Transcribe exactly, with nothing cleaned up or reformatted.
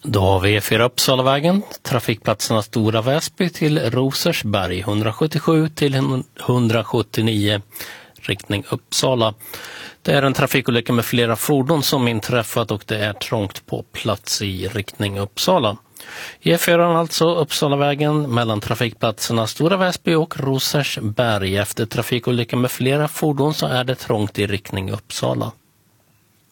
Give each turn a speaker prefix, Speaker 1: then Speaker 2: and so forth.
Speaker 1: Då har vi E fyra Uppsalavägen, trafikplatserna Stora Väsby till Rosersberg, hundrasjuttiosju till hundrasjuttionio, riktning Uppsala. Det är en trafikolycka med flera fordon som inträffat och det är trångt på plats i riktning Uppsala. E fyra alltså Uppsalavägen mellan trafikplatserna Stora Väsby och Rosersberg. Efter trafikolycka med flera fordon så är det trångt i riktning Uppsala.